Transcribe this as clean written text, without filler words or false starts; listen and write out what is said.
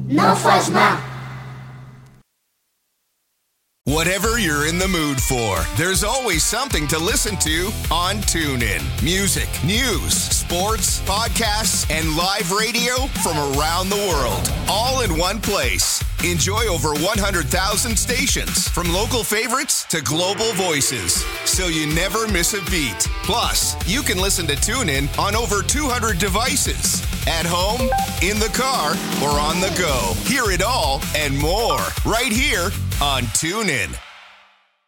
não faz mal. Whatever you're in the mood for, there's always something to listen to on TuneIn. Music, news, sports, podcasts, and live radio from around the world, all in one place. Enjoy over 100,000 stations, from local favorites to global voices, so you never miss a beat. Plus, you can listen to TuneIn on over 200 devices, at home, in the car, or on the go. Hear it all and more right here on TuneIn.